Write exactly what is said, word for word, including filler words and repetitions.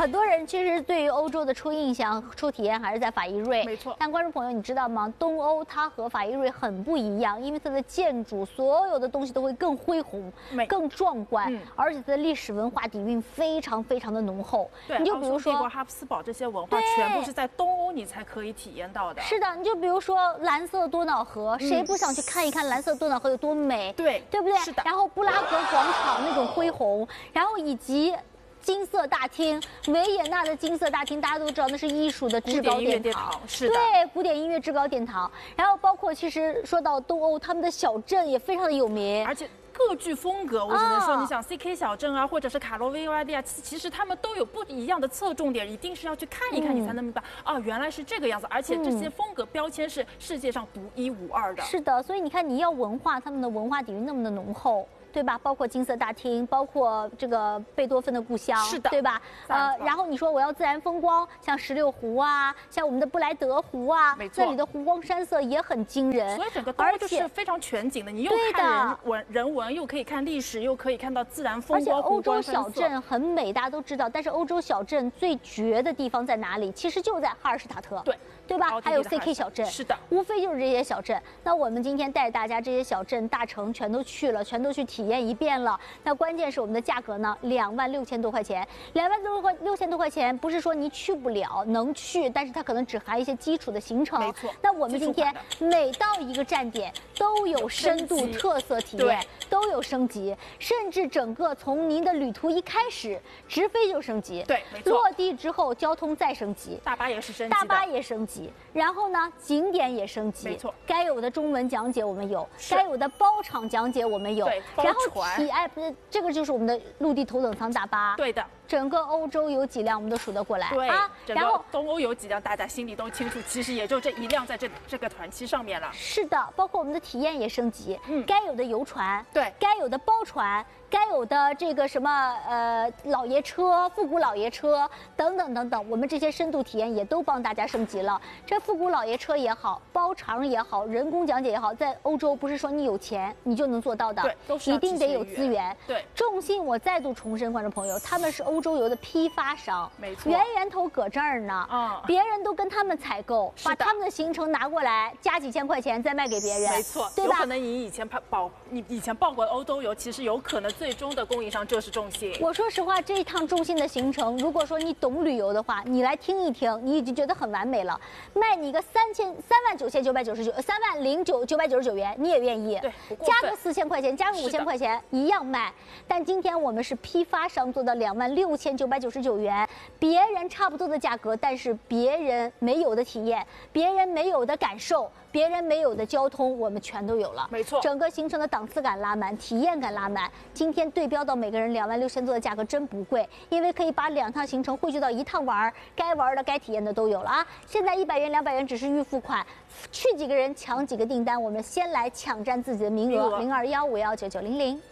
很多人其实对于欧洲的初印象、初体验还是在法意瑞， 没错。 但观众朋友，你知道吗？东欧它和法意瑞很不一样，因为它的建筑所有的东西都会更恢宏、更壮观，嗯、而且它的历史文化底蕴非常非常的浓厚。 对， 你就比如说哈布斯堡这些文化，全部是在东欧你才可以体验到的。 是的，你就比如说蓝色多瑙河，嗯、谁不想去看一看蓝色多瑙河有多美？ 对， 对不对？ 是的。 然后布拉格广场那种恢宏，然后以及金色大厅，维也纳的金色大厅，大家都知道那是艺术的制高殿堂， 是的， 对，古典音乐制高殿堂。然后包括其实说到东欧，他们的小镇也非常的有名， 而且各具风格。我只能说，你想 C K 小镇啊，或者是卡罗维瓦利亚，其实他们都有不一样的侧重点，一定是要去看一看，你才能明白、嗯、啊，原来是这个样子。而且这些风格标签是世界上独一无二的。 是的，所以你看，你要文化，他们的文化底蕴那么的浓厚。对吧？包括金色大厅，包括这个贝多芬的故乡， 是的， 对吧？呃，然后你说我要自然风光，像石榴湖啊，像我们的布莱德湖啊， 没错， 那里的湖光山色也很惊人。 所以整个东欧就是非常全景的，你又看人文人文，又可以看历史，又可以看到自然风光。 而且欧洲小镇很美，大家都知道。但是欧洲小镇最绝的地方在哪里？其实就在哈尔施塔特。 对。 对吧？还有 C K 小镇， 是的， 无非就是这些小镇。那我们今天带大家这些小镇、大城全都去了，全都去体验一遍了。那关键是我们的价格呢，两万六千多块钱，两万多块六千多块钱，不是说你去不了，能去，但是它可能只含一些基础的行程。 没错。 那我们今天每到一个站点都有深度特色体验，都有升级，甚至整个从您的旅途一开始直飞就升级， 对，没错。 落地之后交通再升级， 大巴也是升级， 大巴也升级。然后呢，景点也升级， 没错， 该有的中文讲解我们有，该有的包场讲解我们有， 对， 然后体哎不是，这个就是我们的陆地头等舱大巴， 对的， 整个欧洲有几辆我们都数得过来， 对啊， 然后东欧有几辆大家心里都清楚，其实也就这一辆在这这个团期上面了。 是的，包括我们的体验也升级，嗯，该有的游船， 对， 该有的包船。该有的这个什么呃老爷车、复古老爷车等等等等，我们这些深度体验也都帮大家升级了。这复古老爷车也好，包场也好，人工讲解也好，在欧洲不是说你有钱你就能做到的， 对，都是一定得有资源。 对， 众信我再度重申，观众朋友，他们是欧洲游的批发商， 没错， 源源头搁这儿呢，嗯，别人都跟他们采购，把他们的行程拿过来，加几千块钱再卖给别人， 没错， 对吧？ 有可能你以前报你以前报过的欧洲游，其实有可能最终的供应商就是众信。 我说实话，这一趟众信的行程，如果说你懂旅游的话，你来听一听，你已经觉得很完美了。卖你个三千三万九千九百九十九，三万零九九百九十九元，你也愿意？ 对， 加个四千块钱，加个五千块钱，一样卖。但今天我们是批发商做到两万六千九百九十九元，别人差不多的价格，但是别人没有的体验，别人没有的感受，别人没有的交通，我们全都有了。 没错， 整个行程的档次感拉满，体验感拉满。今天对标到每个人两万六千多的价格真不贵，因为可以把两趟行程汇聚到一趟玩，该玩的该体验的都有了啊！现在一百元两百元只是预付款，去几个人抢几个订单，我们先来抢占自己的名额，零二幺五幺九九零零。